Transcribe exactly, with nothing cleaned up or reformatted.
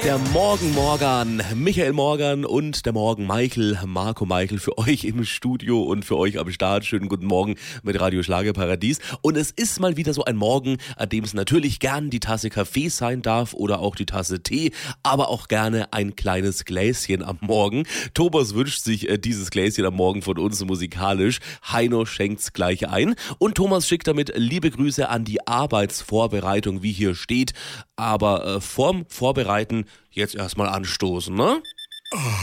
Der Morgen Morgan, Michael Morgan und der Morgen Michael, Marco Michael für euch im Studio und für euch am Start. Schönen guten Morgen mit Radio Schlagerparadies. Und es ist mal wieder so ein Morgen, an dem es natürlich gern die Tasse Kaffee sein darf oder auch die Tasse Tee, aber auch gerne ein kleines Gläschen am Morgen. Thomas wünscht sich äh, dieses Gläschen am Morgen von uns musikalisch. Heino schenkt's gleich ein. Und Thomas schickt damit liebe Grüße an die Arbeitsvorbereitung, wie hier steht. Aber äh, vorm Vorbereiten jetzt erstmal anstoßen, ne?